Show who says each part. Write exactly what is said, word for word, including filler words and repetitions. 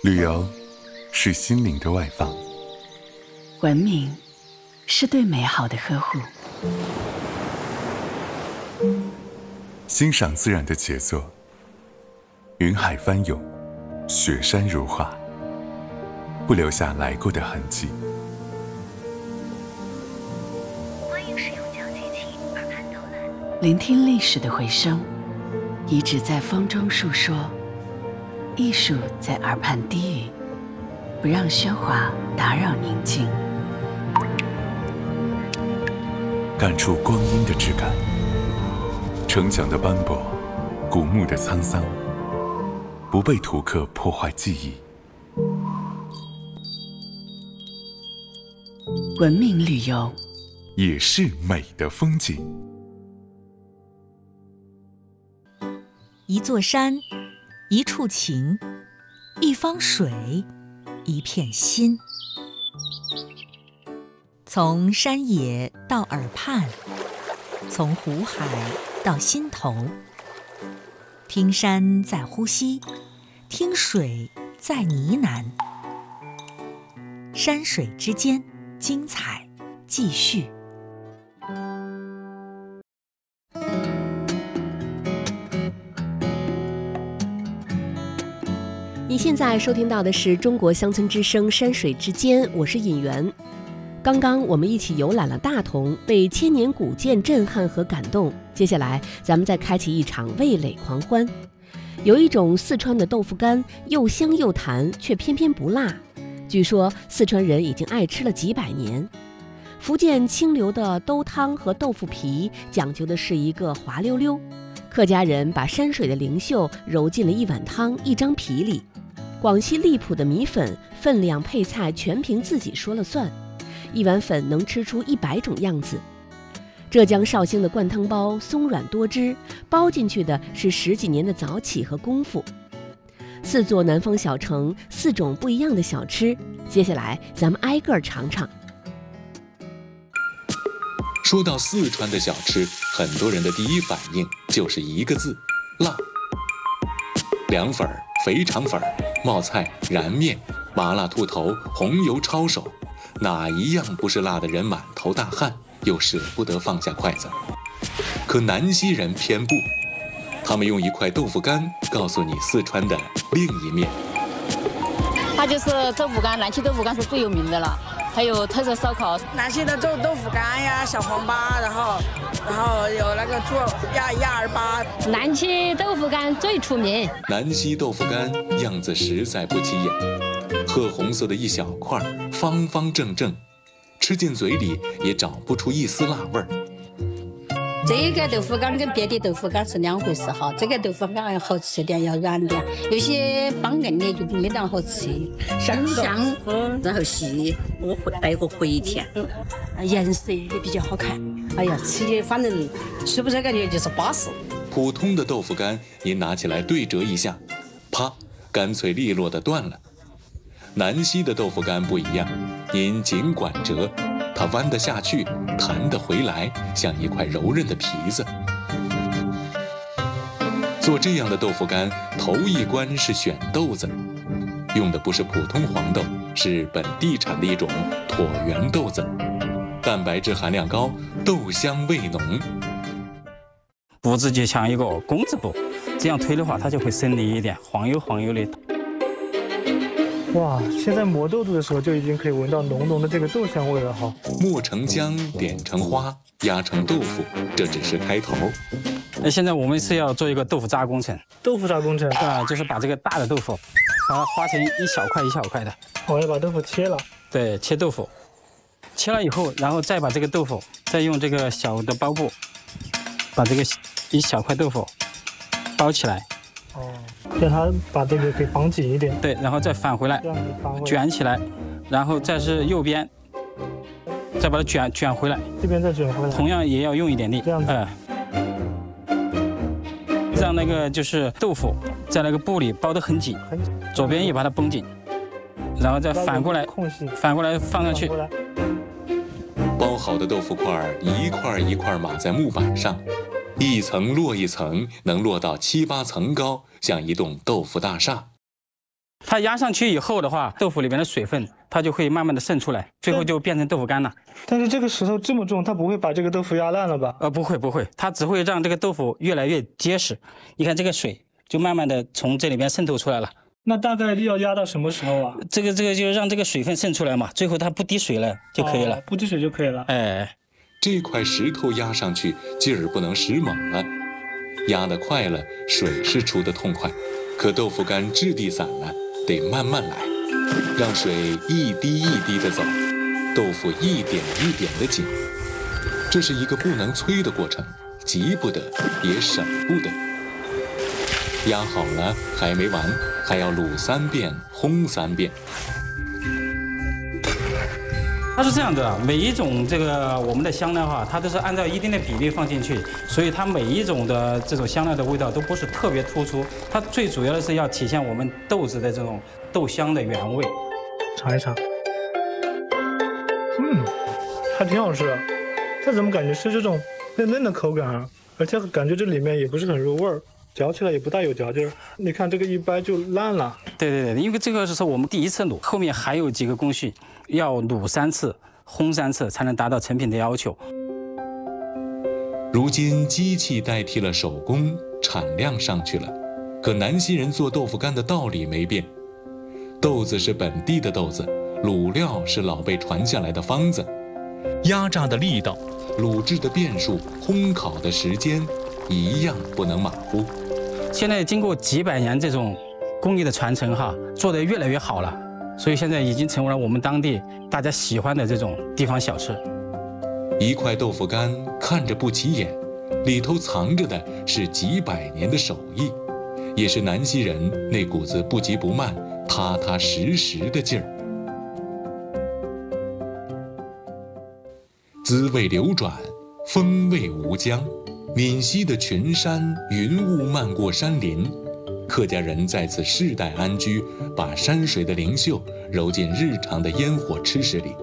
Speaker 1: 旅游是心灵的外放，
Speaker 2: 文明是对美好的呵护，
Speaker 1: 欣赏自然的杰作，云海翻涌，雪山如画，不留下来过的痕迹。
Speaker 3: 欢迎使用脚机器耳畔导览，
Speaker 2: 聆听历史的回声，遗址在风中述说，艺术在耳畔低语，不让喧哗打扰宁静，
Speaker 1: 感触光阴的质感，城墙的斑驳，古墓的沧桑，不被图刻破坏记忆。
Speaker 2: 文明旅游
Speaker 1: 也是美的风景。
Speaker 4: 一座山，一处情，一方水，一片心。从山野到耳畔，从湖海到心头，听山在呼吸，听水在呢喃。山水之间，精彩继续。
Speaker 5: 你现在收听到的是中国乡村之声山水之间，我是尹媛。刚刚我们一起游览了大同，被千年古建震撼和感动。接下来咱们再开启一场味蕾狂欢。有一种四川的豆腐干，又香又弹，却偏偏不辣。据说四川人已经爱吃了几百年。福建清流的兜汤和豆腐皮讲究的是一个滑溜溜，客家人把山水的灵秀揉进了一碗汤一张皮里。广西荔浦的米粉分量配菜全凭自己说了算，一碗粉能吃出一百种样子。浙江绍兴的灌汤包松软多汁，包进去的是十几年的早起和功夫。四座南方小城，四种不一样的小吃，接下来咱们挨个尝尝。
Speaker 6: 说到四川的小吃，很多人的第一反应就是一个字：辣。凉粉、肥肠粉、冒菜、燃面、麻辣兔头、红油抄手，哪一样不是辣的人满头大汗，又舍不得放下筷子？可南溪人偏不，他们用一块豆腐干告诉你四川的另一面。
Speaker 7: 它就是豆腐干，南溪豆腐干是最有名的了，还有特色烧烤。
Speaker 8: 南溪的豆豆腐干呀，小黄粑，然后然后有那个猪鸭鸭儿粑。
Speaker 9: 南溪豆腐干最出名。
Speaker 6: 南溪豆腐干样子实在不起眼，褐红色的一小块，方方正正，吃进嘴里也找不出一丝辣味儿。
Speaker 9: 这个豆腐干跟别的豆腐干是两回事哈，这个豆腐干要好吃点，要软点，有些帮硬的就没那么好吃。香香，嗯，然后细，我会带个回甜，颜色也比较好看。哎呀，吃的反正是不是感觉就是巴适。
Speaker 6: 普通的豆腐干，您拿起来对折一下，啪，干脆利落的断了。南溪的豆腐干不一样，您尽管折，它弯得下去，弹得回来，像一块柔韧的皮子。做这样的豆腐干，头一关是选豆子，用的不是普通黄豆，是本地产的一种椭圆豆子，蛋白质含量高，豆香味浓。
Speaker 10: 布置就像一个工字布，这样推的话，它就会省力一点，晃悠晃悠的。
Speaker 11: 哇，现在磨豆子的时候就已经可以闻到浓浓的这个豆香味了哈。
Speaker 6: 磨成浆，点成花，压成豆腐，这只是开头。
Speaker 10: 那现在我们是要做一个豆腐渣工程。
Speaker 11: 豆腐渣工程
Speaker 10: 啊、呃，就是把这个大的豆腐，把它划成一小块一小块的。
Speaker 11: 我要把豆腐切了。对，
Speaker 10: 切豆腐，切了以后，然后再把这个豆腐，再用这个小的包布，把这个一小块豆腐包起来。
Speaker 11: 哦。让它把这个给绑紧一点，
Speaker 10: 对，然后再返回来，卷起来，然后再是右边，再把它卷卷回来，
Speaker 11: 这边再卷回来，
Speaker 10: 同样也要用一点力，
Speaker 11: 这样子，
Speaker 10: 呃，让那个就是豆腐在那个布里包得很紧，左边也把它绷紧，然后再反过来，反过来放上去。
Speaker 6: 包好的豆腐块一块一块码在木板上，一层摞一层，能摞到七八层高，像一栋豆腐大厦。
Speaker 10: 它压上去以后的话，豆腐里面的水分它就会慢慢的渗出来，最后就变成豆腐干了。
Speaker 11: 但是这个石头这么重，它不会把这个豆腐压烂了吧？
Speaker 10: 呃，不会不会，它只会让这个豆腐越来越结实。你看这个水就慢慢的从这里边渗透出来了。
Speaker 11: 那大概要压到什么时候啊？
Speaker 10: 这个这个就让这个水分渗出来嘛，最后它不滴水了就可以了。
Speaker 11: 哦、不滴水就可以了。
Speaker 10: 哎，
Speaker 6: 这块石头压上去劲儿不能使猛了，压得快了，水是出得痛快，可豆腐干质地散了，得慢慢来，让水一滴一滴的走，豆腐一点一点的紧。这是一个不能催的过程，急不得也省不得。压好了还没完，还要卤三遍，烘三遍。
Speaker 10: 它是这样的，每一种这个我们的香料哈，它都是按照一定的比例放进去，所以它每一种的这种香料的味道都不是特别突出。它最主要的是要体现我们豆子的这种豆香的原味。
Speaker 11: 尝一尝，嗯，还挺好吃的。它怎么感觉是这种嫩嫩的口感啊？而且感觉这里面也不是很入味儿。嚼起来也不大有嚼劲儿，你看这个一掰就烂了。
Speaker 10: 对对对，因为这个是我们第一次卤，后面还有几个工序，要卤三次、烘三次才能达到成品的要求。
Speaker 6: 如今机器代替了手工，产量上去了，可南溪人做豆腐干的道理没变，豆子是本地的豆子，卤料是老辈传下来的方子，压榨的力道、卤制的变数、烘烤的时间，一样不能马虎。
Speaker 10: 现在经过几百年这种工艺的传承哈，做得越来越好了，所以现在已经成为了我们当地大家喜欢的这种地方小吃。
Speaker 6: 一块豆腐干看着不起眼，里头藏着的是几百年的手艺，也是南溪人那股子不急不慢、踏踏实实的劲儿。滋味流转，风味无疆。闽西的群山云雾漫过山林，客家人在此世代安居，把山水的灵秀揉进日常的烟火吃食里。